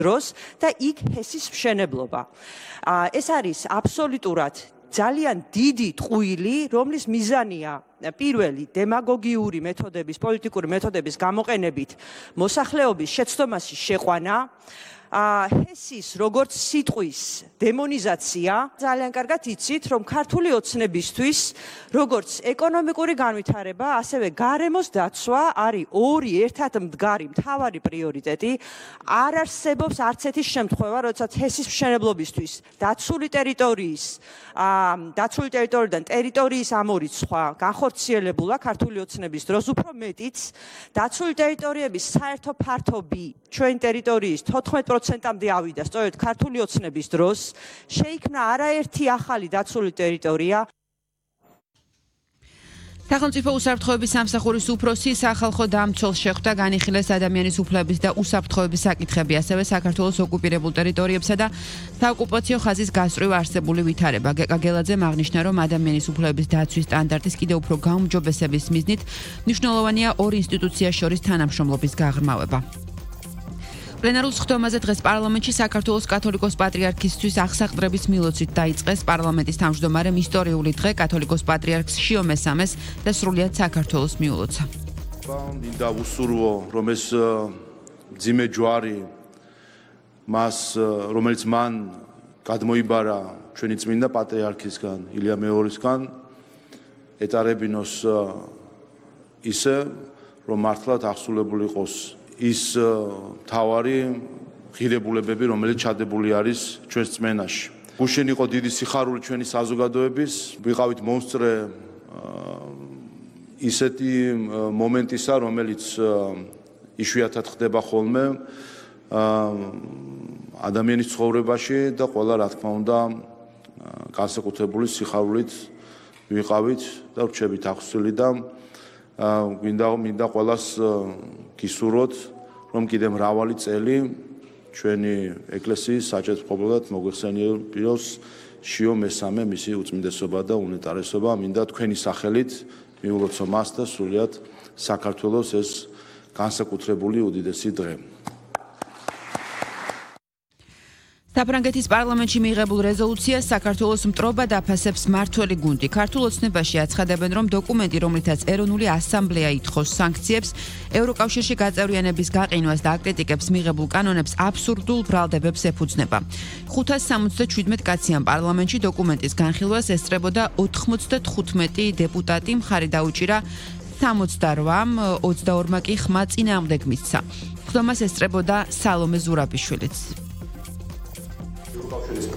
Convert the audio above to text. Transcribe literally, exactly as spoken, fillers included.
დროს და იქ ჰესის მშენებლობა. ეს არის აბსოლუტურად ძალიან დიდი ტყუილი, რომლის მიზანია პირველი დემაგოგიური მეთოდების, პოლიტიკური მეთოდების გამოყენებით მოსახლეობის შეცდომაში შეყვანა, ჰესის როგორც სიტყვის დემონიზაცია. ძალიან კარგად იცით, რომ ქართული ოცნებისთვის როგორც ეკონომიკური განვითარება, ასევე გარემოს დაცვა არის ორი ერთად მდგარი მთავარი პრიორიტეტი. არ არსებობს არც ერთი შემთხვევა, როდესაც ჰესის მშენებლობისთვის დაცული ტერიტორიის, დაცული ტერიტორიიდან ტერიტორიის ამორიცხვა განხორციელებულა ქართული ოცნების დროს, უფრო მეტიც დაცული ტერიტორიების საერთო ფართობი ჩვენ ტერიტორიის თოთხმეტ პროცენტამდე ავიდა სწორედ ქართული ოცნების დროს. შეიქმნა არაერთი ახალი დაცული ტერიტორია. სახელმწიფო უსაფრთხოების სამსახურის უფროსი სახალხო დამცველს შეხვდა განიხილეს ადამიანის უფლების და უსაფრთხოების საკითხები, ასევე საქართველოს ოკუპირებულ ტერიტორიებსა და საოკუპაციო ხაზის გასწვრივ არსებული ვითარება. გეკა გელაძემ აღნიშნა, რომ ადამიანის უფლების დაცვის სტანდარტის კიდევ უფრო გაუმჯობესების მიზნით მნიშვნელოვანია ორ ინსტიტუციას შორის თანამშრომლობის გაღრმავება. პლენარულ სხდომაზე დღეს პარლამენტში საქართველოს კათოლიკოს პატრიარქისთვის აღსაყდრების მილოცით დაიწყეს პარლამენტის თავმჯდომარემ ისტორიული დღე კათოლიკოს პატრიარქს შიო მესამეს და სრულიად საქართველოს მიულოცა. მინდა ვუსურვო, რომ ეს მძიმე ჯვარი მას, რომელიც მან გადმოიბარა ჩვენი წმინდა პატრიარქისგან, ილია მეორისგან, ეტარებინოს ისე, რომ მართლად აღსულებული იყოს ის თავარი ღირებულებები, რომელიც ჩადებული არის ჩვენს წმენაში. გუშინ იყო დიდი სიხარული ჩვენი საზოგადოების, ვიყავით მომსწრე ისეთი მომენტისა, რომელიც იშვიათად ხდება ხოლმე ადამიანის ცხოვრებაში და ყველა რა თქმა უნდა განსაკუთრებული სიხარულით ვიყავით და ვრჩებით აღსული და მინდა მინდა ყველას გისურვოთ, რომ კიდე მრავალი წელი ჩვენი ეკლესიის საჭედრხობლად მოგვეხსენიებოს შიო მესამე მისი უწმინდესობა და უნეტარესობა. მინდა თქვენი სახელით მიულოცო მას და სრულიად საქართველოს ეს განსაკუთრებული უდიდესი დღე. საფრანგეთის პარლამენტში მიიღებულ რეზოლუციას საქართველოს მტრობა დაფასებს მმართველი გუნდი. ქართულ ოცნებაში აცხადებენ, რომ დოკუმენტი, რომლითაც ეროვნული ასამბლეა ითხოვს სანქციებს, ევროკავშირში გაწევრიანების გაყინვას და აკრიტიკებს მიღებულ კანონებს აბსურდულ ბრალდებებს ეფუძნება. ხუთას სამოცდაშვიდმეტ კაციან პარლამენტში დოკუმენტის განხილვას ესწრებოდა ოთხმოცდათხუთმეტი დეპუტატი, მხარი დაუჭირა სამოცდარვამ, ოცდაორმა კი ხმა წინააღმდეგ მისცა. ხდომას ესწრებოდა სალომე ზურაბიშვილიც.